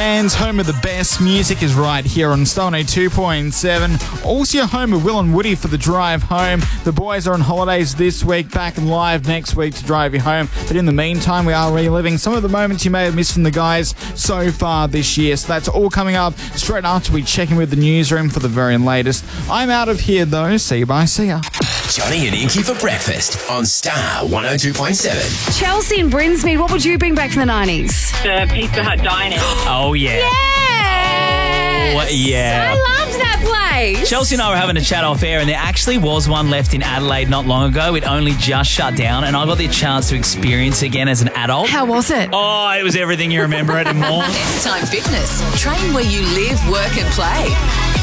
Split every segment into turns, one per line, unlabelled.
Cairns, home of the best music, is right here on Star 102.7. Also your home of Will and Woody for the drive home. The boys are on holidays this week, back live next week to drive you home. But in the meantime, we are reliving some of the moments you may have missed from the guys so far this year. So that's all coming up straight after we check in with the newsroom for the very latest. I'm out of here though. See you, bye. See ya.
Johnny and Inky for breakfast on Star 102.7.
Chelsea and Brinsmead, what would you bring back from the 90s?
The Pizza Hut diner.
Oh, yeah.
Yes!
Oh, yeah.
I loved that place.
Chelsea and I were having a chat off air, and there actually was one left in Adelaide not long ago. It only just shut down, and I got the chance to experience it again as an adult.
How was it?
Oh, it was everything you remember it and more.
Anytime Fitness. Train where you live, work and play.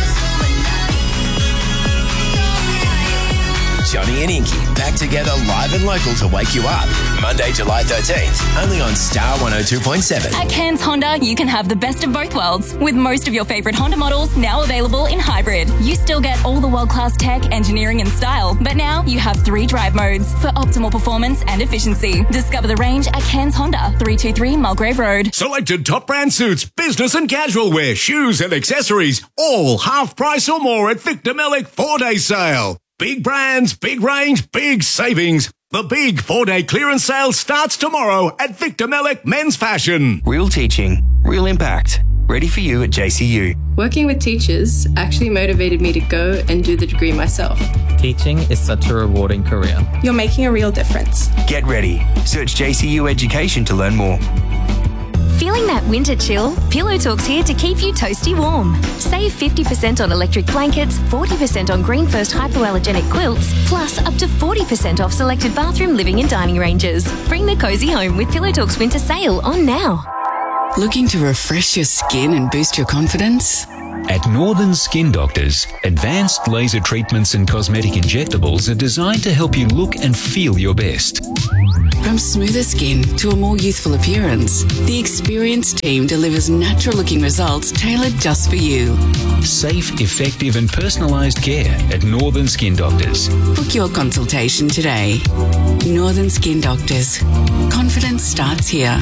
Johnny and Inky back together live and local to wake you up. Monday, July 13th, only on Star 102.7.
At Cairns Honda, you can have the best of both worlds, with most of your favourite Honda models now available in hybrid. You still get all the world-class tech, engineering and style, but now you have 3 drive modes for optimal performance and efficiency. Discover the range at Cairns Honda, 323 Mulgrave Road.
Selected top brand suits, business and casual wear, shoes and accessories, all half price or more at Victor Mellick 4-day sale. Big brands, big range, big savings. The big 4-day clearance sale starts tomorrow at Victor Mellick Men's Fashion.
Real teaching, real impact. Ready for you at JCU.
Working with teachers actually motivated me to go and do the degree myself.
Teaching is such a rewarding career.
You're making a real difference.
Get ready. Search JCU Education to learn more.
Feeling that winter chill? Pillow Talk's here to keep you toasty warm. Save 50% on electric blankets, 40% on Green First hypoallergenic quilts, plus up to 40% off selected bathroom, living and dining ranges. Bring the cozy home with Pillow Talk's winter sale on now.
Looking to refresh your skin and boost your confidence?
At Northern Skin Doctors, advanced laser treatments and cosmetic injectables are designed to help you look and feel your best.
From smoother skin to a more youthful appearance, the experienced team delivers natural-looking results tailored just for you.
Safe, effective and personalised care at Northern Skin Doctors.
Book your consultation today. Northern Skin Doctors. Confidence starts here.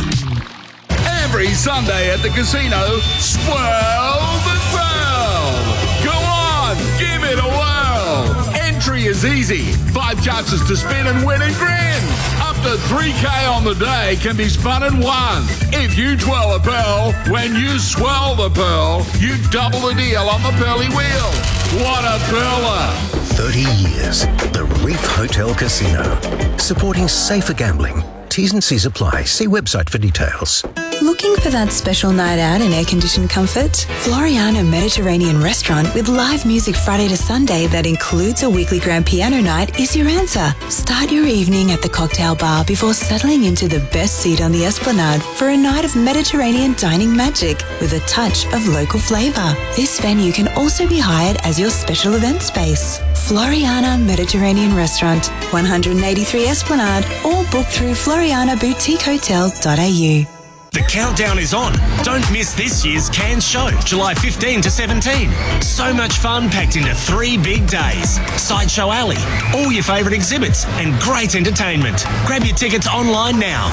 Every Sunday at the casino, swirl the swirl. Go on, give it a whirl. Entry is easy. 5 chances to spin and win a grin. Up to 3K on the day can be spun and won. If you twirl a pearl, when you swirl the pearl, you double the deal on the pearly wheel. What a thriller.
30 years. The Reef Hotel Casino. Supporting safer gambling. T's and C's apply. See website for details.
Looking for that special night out in air-conditioned comfort? Floriana Mediterranean Restaurant with live music Friday to Sunday that includes a weekly grand piano night is your answer. Start your evening at the cocktail bar before settling into the best seat on the Esplanade for a night of Mediterranean dining magic with a touch of local flavour. This venue can also be hired as your special event space. Floriana Mediterranean Restaurant, 183 Esplanade, or book through florianaboutiquehotel.au.
The countdown is on. Don't miss this year's Cairns show, July 15 to 17. So much fun packed into 3 big days. Sideshow Alley, all your favourite exhibits, and great entertainment. Grab your tickets online now.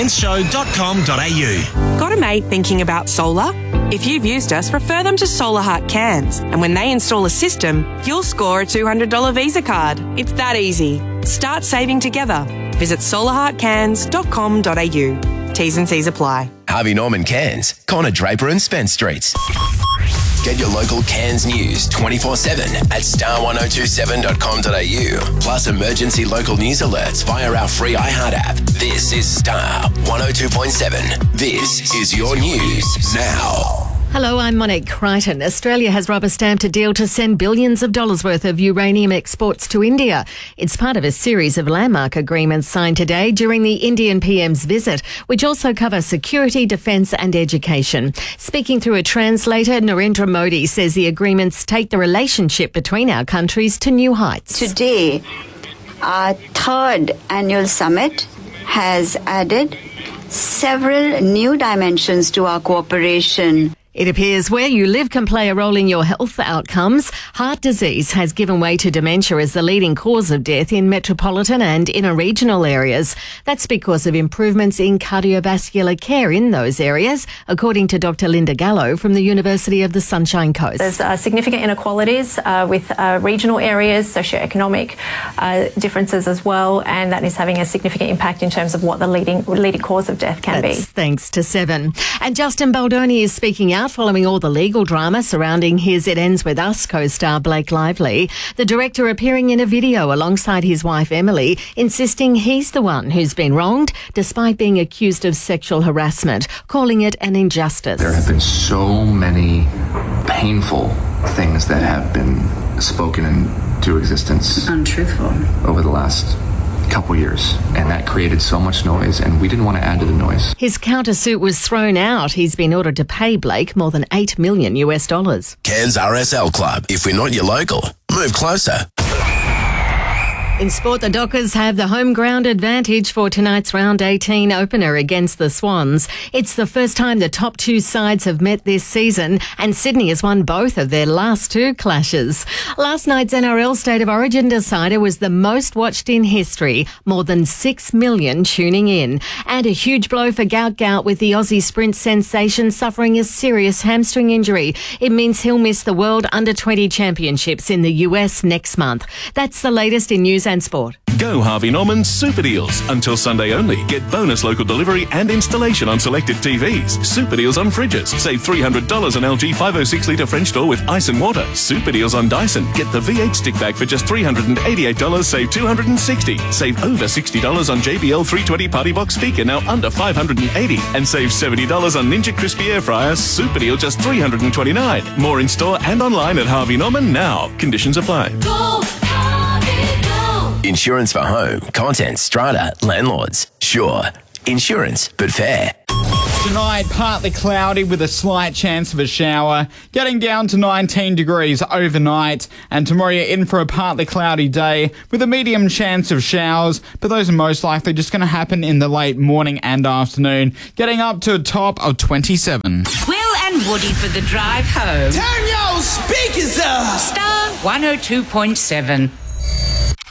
cairnsshow.com.au.
Got a mate thinking about solar? If you've used us, refer them to Solar Heart Cairns. And when they install a system, you'll score a $200 Visa card. It's that easy. Start saving together. Visit solarheartcairns.com.au. T's and C's apply.
Harvey Norman Cairns, Connor Draper and Spence Streets. Get your local Cairns news 24/7 at star1027.com.au. Plus emergency local news alerts via our free iHeart app. This is Star 102.7. This is your news now.
Hello, I'm Monique Crichton. Australia has rubber-stamped a deal to send billions of dollars worth of uranium exports to India. It's part of a series of landmark agreements signed today during the Indian PM's visit, which also cover security, defence and education. Speaking through a translator, Narendra Modi says the agreements take the relationship between our countries to new heights.
Today, our 3rd annual summit has added several new dimensions to our cooperation.
It appears where you live can play a role in your health outcomes. Heart disease has given way to dementia as the leading cause of death in metropolitan and inner regional areas. That's because of improvements in cardiovascular care in those areas, according to Dr. Linda Gallo from the University of the Sunshine Coast.
There's significant inequalities with regional areas, socioeconomic differences as well, and that is having a significant impact in terms of what the leading cause of death can be.
Thanks to 7. And Justin Baldoni is speaking out following all the legal drama surrounding his It Ends With Us co-star Blake Lively. The director appearing in a video alongside his wife Emily, insisting he's the one who's been wronged despite being accused of sexual harassment, calling it an injustice.
There have been so many painful things that have been spoken into existence.
Untruthful.
Over the last couple years, and that created so much noise, and we didn't want to add to the noise.
His countersuit was thrown out. He's been ordered to pay Blake more than $8 million.
Cairns RSL Club. If we're not your local, move closer.
In sport, the Dockers have the home ground advantage for tonight's round 18 opener against the Swans. It's the first time the top two sides have met this season, and Sydney has won both of their last two clashes. Last night's NRL State of Origin decider was the most watched in history, more than 6 million tuning in. And a huge blow for Gout, with the Aussie sprint sensation suffering a serious hamstring injury. It means he'll miss the World Under-20 Championships in the US next month. That's the latest in news and sport.
Go Harvey Norman's Super Deals. Until Sunday only. Get bonus local delivery and installation on selected TVs. Super Deals on fridges. Save $300 on LG 506 litre French door with ice and water. Super Deals on Dyson. Get the V8 stick bag for just $388. Save $260. Save over $60 on JBL 320 Party Box speaker, now under $580. And save $70 on Ninja Crispy Air Fryer. Super Deal just $329. More in store and online at Harvey Norman now. Conditions apply.
Insurance for home, content, strata, landlords. Sure. Insurance, but fair.
Tonight, partly cloudy with a slight chance of a shower, getting down to 19 degrees overnight. And tomorrow you're in for a partly cloudy day with a medium chance of showers, but those are most likely just going to happen in the late morning and afternoon, getting up to a top of 27.
Will and Woody for the drive home.
Turn your speakers up!
Star 102.7.